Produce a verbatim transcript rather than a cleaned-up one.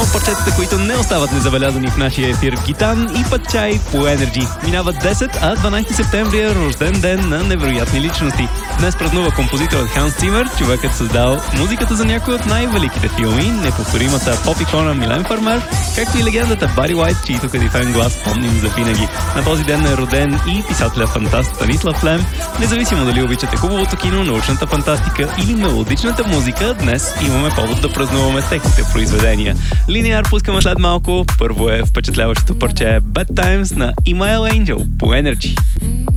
от парчетата, които не остават незабелязани в нашия ефир, Гитан и Патчай по Energy. Минава десет, а дванайсети септември е рожден ден на невероятни личности. Днес празнува композиторът Ханс Цимер, човекът създал музиката за някои от най-великите филми, неповторимата поп-икона Милен Фармер, както и легендата Бари Уайт, чието кадифен глас помним за винаги. На този ден е роден и писателя-фантаст Станислав Лем. Независимо дали обичате хубавото кино, научната фантастика или мелодичната музика, днес имаме повод да празнуваме с техните произведения. Линеар пускаме след малко. Първо е впечатляващото парче Bad Times на Email Angel по Energy.